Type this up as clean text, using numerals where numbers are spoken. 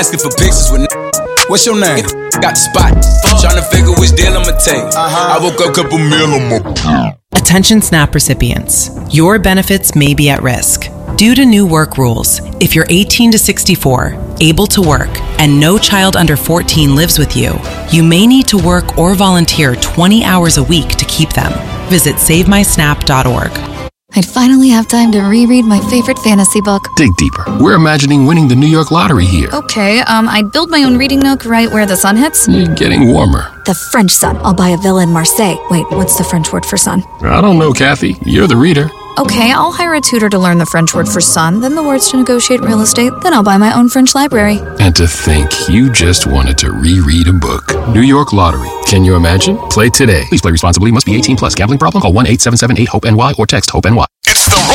asking for pictures with what's your name? Got the spot. Trying to figure which deal I'ma take. I woke up, couple meal on my. Attention SNAP recipients. Your benefits may be at risk. Due to new work rules, if you're 18 to 64, able to work, and no child under 14 lives with you, you may need to work or volunteer 20 hours a week to keep them. Visit SaveMySNAP.org. I'd finally have time to reread my favorite fantasy book. Dig deeper. We're imagining winning the New York lottery here. Okay, I'd build my own reading nook right where the sun hits. You're getting warmer. The French sun. I'll buy a villa in Marseille. Wait, what's the French word for sun? I don't know, Kathy. You're the reader. Okay, I'll hire a tutor to learn the French word for sun, then the words to negotiate real estate, then I'll buy my own French library. And to think you just wanted to reread a book. New York Lottery. Can you imagine? Play today. Please play responsibly. Must be 18 plus. Gambling problem? Call 1-877-8-HOPE-NY or text HOPE-NY.